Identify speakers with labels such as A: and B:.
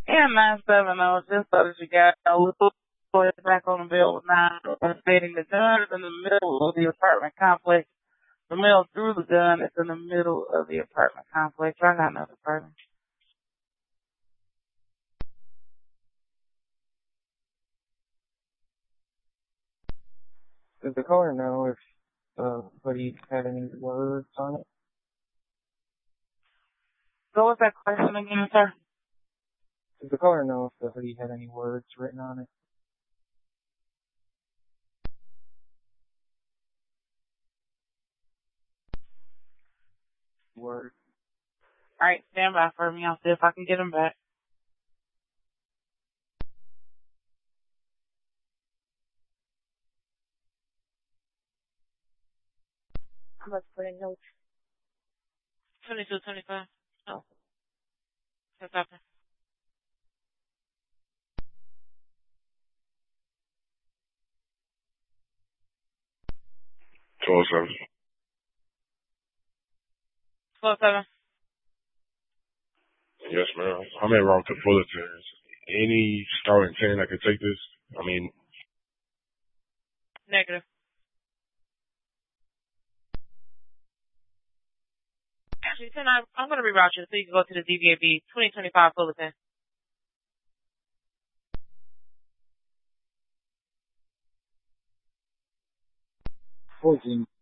A: And 970, just so that you got a little boy back on the bill with 9 stating the gun is in the middle of the apartment complex. The male threw the gun. It's in the middle of the apartment complex. I got another person.
B: Does the caller know if hoodie had any words on it?
A: So what's that question again, sir?
B: Does the caller know if the hoodie had any words written on it? Words.
A: All right, stand by for me. I'll see if I can get him back.
C: How much put in notes?
A: 2225. Oh. What's happening?
D: Twelve seven.
A: 12-7.
D: Yes, ma'am. I'm in wrong to Fullerton. Any starting 10 I could take this? I mean,
A: Negative. Actually, I'm going to reroute you so you can go to the DVAB 2025 Fullerton.
B: 14.